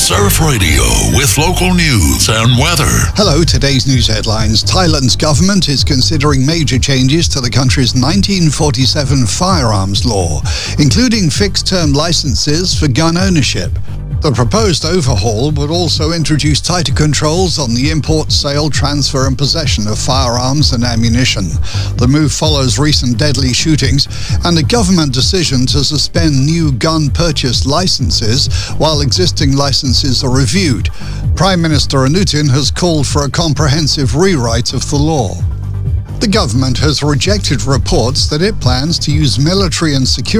Surf Radio with local news and weather. Hello, today's news headlines. Thailand's government is considering major changes to the country's 1947 firearms law, including fixed-term licenses for gun ownership. The proposed overhaul would also introduce tighter controls on the import, sale, transfer and possession of firearms and ammunition. The move follows recent deadly shootings and a government decision to suspend new gun purchase licenses while existing licenses are reviewed. Prime Minister Anutin has called for a comprehensive rewrite of the law. The government has rejected reports that it plans to use military and security